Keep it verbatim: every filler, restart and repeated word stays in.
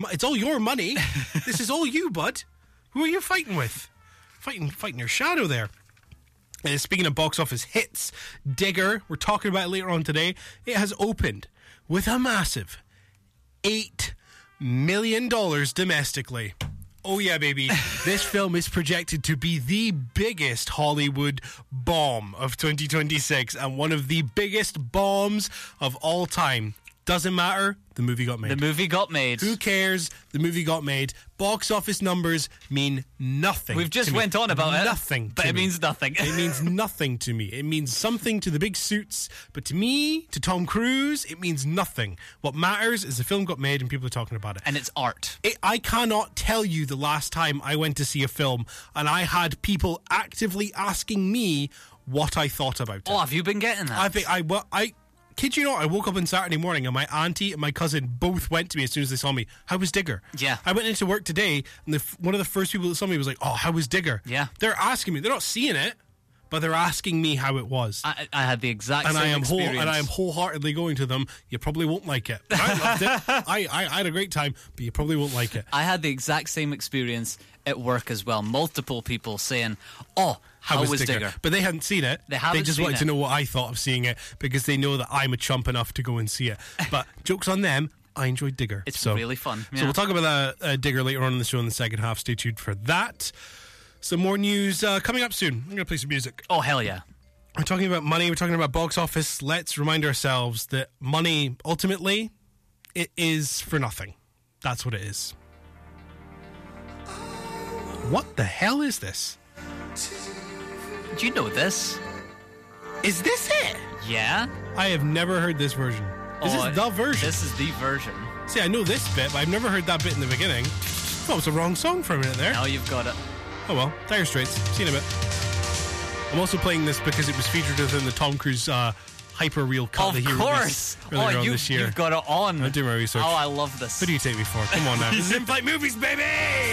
it's all your money. This is all you, bud. Who are you fighting with? Fighting, fighting your shadow there. And speaking of box office hits, Digger, we're talking about it later on today, it has opened with a massive eight million dollars domestically. Oh yeah, baby. This film is projected to be the biggest Hollywood bomb of twenty twenty-six and one of the biggest bombs of all time. Doesn't matter, the movie got made. The movie got made. Who cares? The movie got made. Box office numbers mean nothing. We've just to went me. on about nothing it. Nothing. But it me. means nothing. It means nothing to me. It means something to the big suits. But to me, to Tom Cruise, it means nothing. What matters is the film got made and people are talking about it. And it's art. It, I cannot tell you the last time I went to see a film and I had people actively asking me what I thought about it. Oh, have you been getting that? I think I... Well, I kid you not, I woke up on Saturday morning and my auntie and my cousin both went to me as soon as they saw me. How was Digger? Yeah. I went into work today and the, one of the first people that saw me was like, oh, how was Digger? Yeah. They're asking me. They're not seeing it, but they're asking me how it was. I, I had the exact and same I am experience. whole, and I am wholeheartedly going to them, you probably won't like it. But I loved it. I, I, I had a great time, but you probably won't like it. I had the exact same experience at work as well. Multiple people saying, oh, how, how was, was Digger? Digger? But they hadn't seen it. They haven't They just seen wanted it. to know what I thought of seeing it because they know that I'm a chump enough to go and see it. But joke's on them. I enjoyed Digger. It's so, really fun. Yeah. So we'll talk about uh, uh, Digger later on in the show in the second half. Stay tuned for that. Some more news uh, coming up soon. I'm going to play some music. Oh, hell yeah. We're talking about money. We're talking about box office. Let's remind ourselves that money, ultimately, it is for nothing. That's what it is. What the hell is this? Do you know this? Is this it? Yeah. I have never heard this version. This oh, is the version. This is the version. See, I know this bit, but I've never heard that bit in the beginning. I thought it was the wrong song for a minute there. Now you've got it. Oh well, Dire Straits. See you in a bit. I'm also playing this because it was featured within the Tom Cruise uh, hyper real cut of that he course. released earlier Oh, on you, this year. you've got it on. I'm doing my research. Oh, I love this. Who do you take me for? Come on now. This is In-Flight Movies, baby!